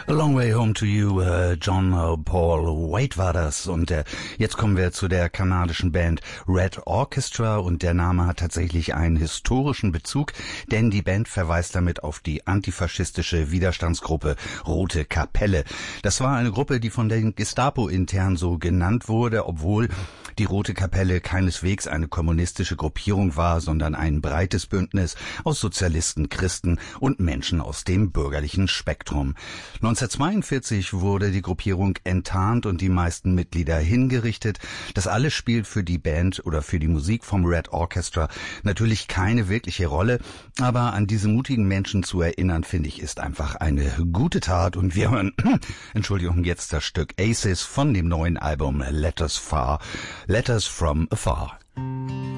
A Long Way Home to You, John Paul Waite war das. Und jetzt kommen wir zu der kanadischen Band Red Orchestra. Und der Name hat tatsächlich einen historischen Bezug, denn die Band verweist damit auf die antifaschistische Widerstandsgruppe Rote Kapelle. Das war eine Gruppe, die von den Gestapo intern so genannt wurde, obwohl die Rote Kapelle keineswegs eine kommunistische Gruppierung war, sondern ein breites Bündnis aus Sozialisten, Christen und Menschen aus dem bürgerlichen Spektrum. 1942 wurde die Gruppierung enttarnt und die meisten Mitglieder hingerichtet. Das alles spielt für die Band oder für die Musik vom Red Orchestra natürlich keine wirkliche Rolle, aber an diese mutigen Menschen zu erinnern, finde ich, ist einfach eine gute Tat. Und wir hören, jetzt das Stück Aces von dem neuen Album Letters from Afar.